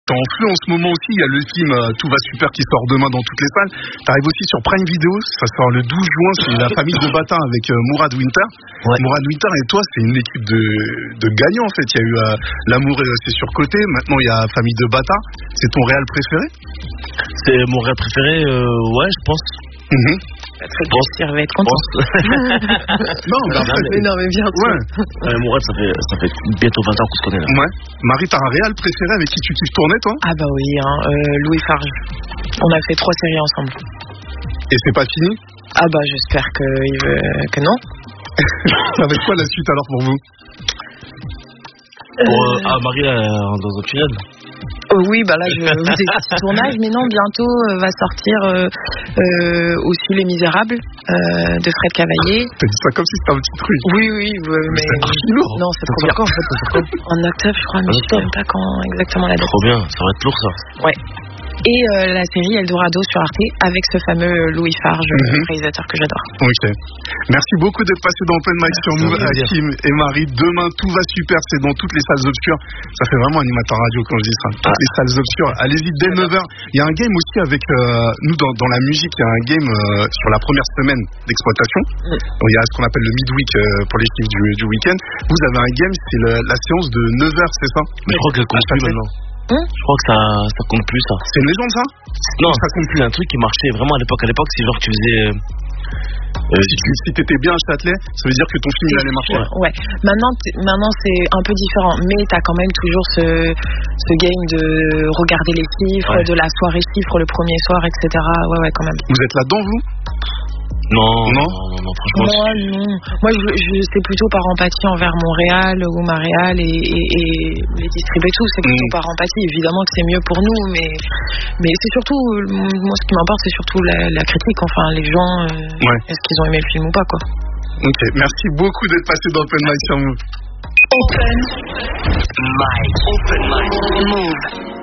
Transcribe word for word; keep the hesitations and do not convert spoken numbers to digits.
t'es en flux en ce moment aussi. Il y a le film euh, Tout va super qui sort demain dans toutes les salles. T'arrives aussi sur Prime Video. Ça sort le douze juin. C'est La famille de Bata avec euh, Mourad Winter. Ouais. Mourad Winter et toi, c'est une équipe de, de gagnants en fait. Il y a eu euh, L'amour, euh, c'est surcoté. Maintenant, il y a Famille de Bata. C'est ton réal préféré? C'est mon réel préféré, euh, ouais, je pense. Mm-hmm. Patrick Bussière va être content. Non, bah, après, mais non, mais bien sûr. Ouais. Euh, Mourad, ça fait, ça fait bientôt vingt ans qu'on se connaît là. Ouais. Marie, t'as un réal préféré avec qui tu kiffes tourner, toi? Ah bah oui, hein, euh, Louis Farge. On a fait trois séries ensemble. Et c'est pas fini? Ah bah j'espère que, euh, que non. Ça va être quoi la suite alors pour vous? Pour, euh, ah, Marie, là, dans un tunnel. Oh oui, bah là, je vous ai dit tournage, mais non, bientôt euh, va sortir euh, euh, aussi Les Misérables euh, de Fred Cavaillé. T'as dit ça comme si c'était un petit truc. Oui, oui, ouais, mais. C'est archi lourd. Non, c'est trop bien. Quand, en fait, ça sort quand En octobre, je crois, mais je sais même pas quand exactement la date. Trop bien, ça va être lourd ça. Ouais. Et euh, la série Eldorado sur Arte avec ce fameux Louis Farge, Mm-hmm. réalisateur que j'adore. Ok. Merci beaucoup d'être passé dans Open Mic sur Move, Hakim et Marie. Demain, tout va super. C'est dans toutes les salles obscures. Ça fait vraiment animateur radio quand je dis ça. Toutes ah. les salles obscures. Allez-y dès neuf heures. Il y a un game aussi avec euh, nous dans, dans la musique. Il y a un game euh, sur la première semaine d'exploitation. Mm. Il y a ce qu'on appelle le midweek euh, pour les chiffres du, du week-end. Vous avez un game, c'est le, la séance de neuf heures, c'est ça? Mais je crois qu'elle compte plus maintenant. Hum je crois que ça, ça compte plus ça. C'est une légende ça? Non, ça compte plus. Un truc qui marchait vraiment à l'époque. À l'époque, c'est genre que tu faisais. Euh, si tu si t'étais bien à Châtelet, ça veut dire que ton film il allait marcher. Ouais. Maintenant, maintenant c'est un peu différent, mais t'as quand même toujours ce, ce game de regarder les chiffres, ouais. de la soirée chiffres le premier soir, et cetera. Ouais, ouais, quand même. Vous êtes là-dedans, vous? Non, non, non, non, franchement. Moi, non. Moi, je, je, c'est plutôt par empathie envers Montréal ou Montréal et, et, et les distribuer tout. C'est plutôt mmh. par empathie. Évidemment que c'est mieux pour nous, mais, mais c'est surtout, moi, ce qui m'importe, c'est surtout la, la critique. Enfin, les gens, euh, ouais. est-ce qu'ils ont aimé le film ou pas, quoi. Ok, merci beaucoup d'être passé dans Open Mic sur Move. Open Mic. Open Mic. Move.